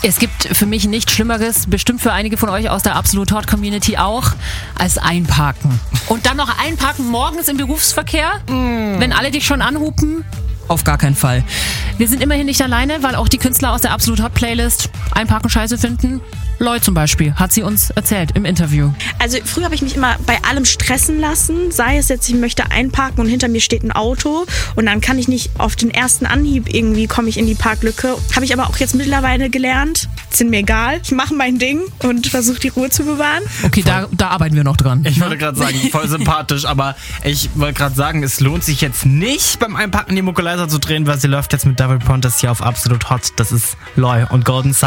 Es gibt für mich nichts Schlimmeres, bestimmt für einige von euch aus der Absolut Hot Community auch, als einparken. Und dann noch einparken morgens im Berufsverkehr, wenn alle dich schon anhupen. Auf gar keinen Fall. Wir sind immerhin nicht alleine, weil auch die Künstler aus der Absolut Hot Playlist Einparken scheiße finden. Loy zum Beispiel, hat sie uns erzählt im Interview. Also früher habe ich mich immer bei allem stressen lassen, sei es jetzt, ich möchte einparken und hinter mir steht ein Auto und dann kann ich nicht auf den ersten Anhieb irgendwie, komme ich in die Parklücke. Habe ich aber auch jetzt mittlerweile gelernt, sind mir egal, ich mache mein Ding und versuche die Ruhe zu bewahren. Okay, da arbeiten wir noch dran. Ich wollte gerade sagen, voll sympathisch, aber ich wollte gerade sagen, es lohnt sich jetzt nicht beim Einpacken die Mucke leiser zu drehen, weil sie läuft jetzt mit Double Pontus hier auf Absolut Hot. Das ist Loy und Golden Sun.